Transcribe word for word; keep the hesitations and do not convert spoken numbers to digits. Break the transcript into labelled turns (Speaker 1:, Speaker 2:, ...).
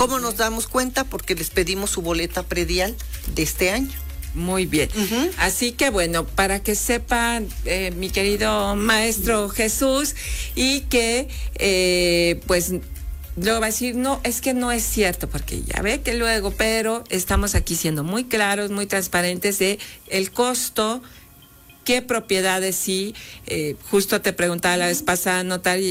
Speaker 1: ¿Cómo nos damos cuenta? Porque les pedimos su boleta predial de este año.
Speaker 2: Muy bien.
Speaker 1: Uh-huh.
Speaker 2: Así que bueno, para que sepan, eh, mi querido maestro Jesús, y que eh, pues luego va a decir, no, es que no es cierto, porque ya ve que luego, pero estamos aquí siendo muy claros, muy transparentes de el costo, qué propiedades sí, eh, justo te preguntaba la vez pasada, notaria,